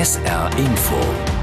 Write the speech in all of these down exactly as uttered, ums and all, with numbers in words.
S R Info.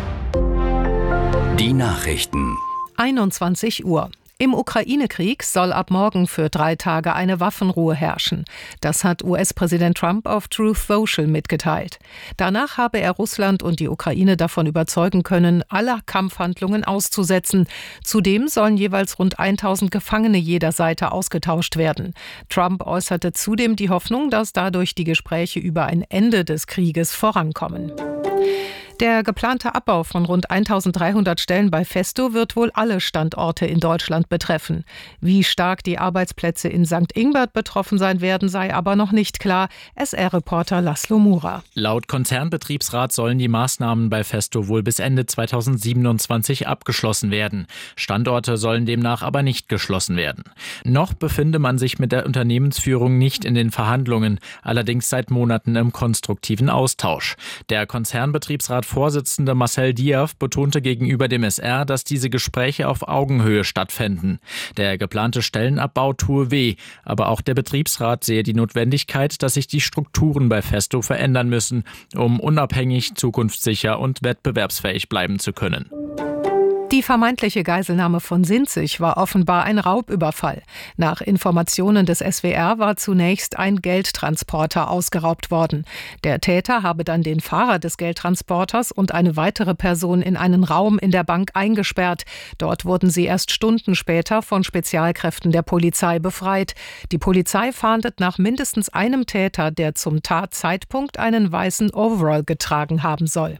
Die Nachrichten. einundzwanzig Uhr. Im Ukraine-Krieg soll ab morgen für drei Tage eine Waffenruhe herrschen. Das hat U S-Präsident Trump auf Truth Social mitgeteilt. Danach habe er Russland und die Ukraine davon überzeugen können, alle Kampfhandlungen auszusetzen. Zudem sollen jeweils rund tausend Gefangene jeder Seite ausgetauscht werden. Trump äußerte zudem die Hoffnung, dass dadurch die Gespräche über ein Ende des Krieges vorankommen. Der geplante Abbau von rund eintausenddreihundert Stellen bei Festo wird wohl alle Standorte in Deutschland betreffen. Wie stark die Arbeitsplätze in Sankt Ingbert betroffen sein werden, sei aber noch nicht klar. S R-Reporter Laszlo Mura. Laut Konzernbetriebsrat sollen die Maßnahmen bei Festo wohl bis Ende zweitausendsiebenundzwanzig abgeschlossen werden. Standorte sollen demnach aber nicht geschlossen werden. Noch befinde man sich mit der Unternehmensführung nicht in den Verhandlungen, allerdings seit Monaten im konstruktiven Austausch. Der Konzernbetriebsrat Vorsitzende Marcel Diaf betonte gegenüber dem S R, dass diese Gespräche auf Augenhöhe stattfänden. Der geplante Stellenabbau tue weh, aber auch der Betriebsrat sehe die Notwendigkeit, dass sich die Strukturen bei Festo verändern müssen, um unabhängig, zukunftssicher und wettbewerbsfähig bleiben zu können. Die vermeintliche Geiselnahme von Sinzig war offenbar ein Raubüberfall. Nach Informationen des S W R war zunächst ein Geldtransporter ausgeraubt worden. Der Täter habe dann den Fahrer des Geldtransporters und eine weitere Person in einen Raum in der Bank eingesperrt. Dort wurden sie erst Stunden später von Spezialkräften der Polizei befreit. Die Polizei fahndet nach mindestens einem Täter, der zum Tatzeitpunkt einen weißen Overall getragen haben soll.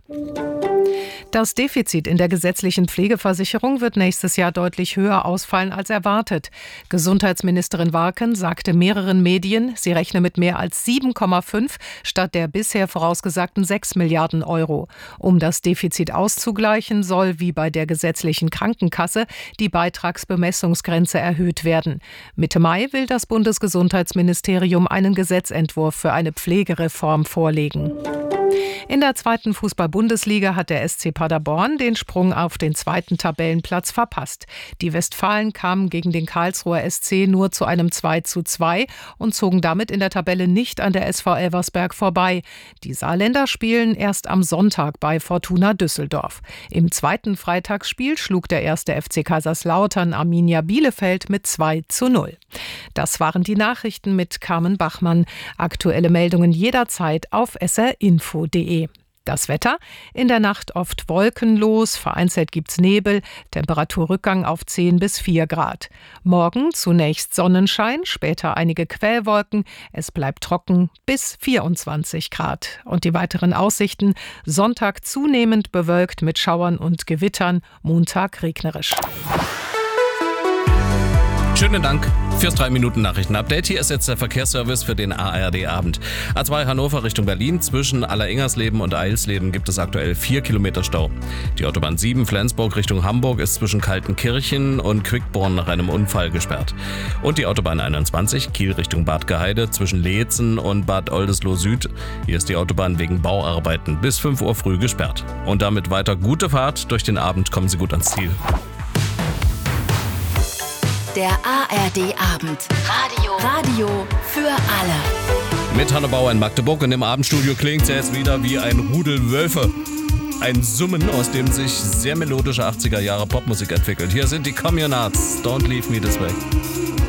Das Defizit in der gesetzlichen Pflegeversicherung wird nächstes Jahr deutlich höher ausfallen als erwartet. Gesundheitsministerin Warken sagte mehreren Medien, sie rechne mit mehr als sieben Komma fünf statt der bisher vorausgesagten sechs Milliarden Euro. Um das Defizit auszugleichen, soll wie bei der gesetzlichen Krankenkasse die Beitragsbemessungsgrenze erhöht werden. Mitte Mai will das Bundesgesundheitsministerium einen Gesetzentwurf für eine Pflegereform vorlegen. In der zweiten Fußball-Bundesliga hat der S C Paderborn den Sprung auf den zweiten Tabellenplatz verpasst. Die Westfalen kamen gegen den Karlsruher S C nur zu einem zwei zu zwei und zogen damit in der Tabelle nicht an der S V Elversberg vorbei. Die Saarländer spielen erst am Sonntag bei Fortuna Düsseldorf. Im zweiten Freitagsspiel schlug der erste F C Kaiserslautern Arminia Bielefeld mit zwei zu null. Das waren die Nachrichten mit Carmen Bachmann. Aktuelle Meldungen jederzeit auf s r info punkt d e. Das Wetter: in der Nacht oft wolkenlos, vereinzelt gibt's Nebel, Temperaturrückgang auf zehn bis vier Grad. Morgen zunächst Sonnenschein, später einige Quellwolken, es bleibt trocken bis vierundzwanzig Grad. Und die weiteren Aussichten: Sonntag zunehmend bewölkt mit Schauern und Gewittern, Montag regnerisch. Schönen Dank fürs drei Minuten Nachrichten-Update. Hier ist jetzt der Verkehrsservice für den A R D-Abend. A zwei Hannover Richtung Berlin. Zwischen Alleringers-Leben und Eilsleben gibt es aktuell vier Kilometer Stau. Die Autobahn sieben Flensburg Richtung Hamburg ist zwischen Kaltenkirchen und Quickborn nach einem Unfall gesperrt. Und die Autobahn einundzwanzig Kiel Richtung Bad Gaheide zwischen Leetzen und Bad Oldesloe Süd. Hier ist die Autobahn wegen Bauarbeiten bis fünf Uhr früh gesperrt. Und damit weiter gute Fahrt. Durch den Abend kommen Sie gut ans Ziel. Der A R D-Abend. Radio. Radio für alle. Mit Hanne Bauer in Magdeburg und im Abendstudio klingt es jetzt wieder wie ein Rudel Wölfe. Ein Summen, aus dem sich sehr melodische achtziger Jahre Popmusik entwickelt. Hier sind die Communards. Don't leave me this way.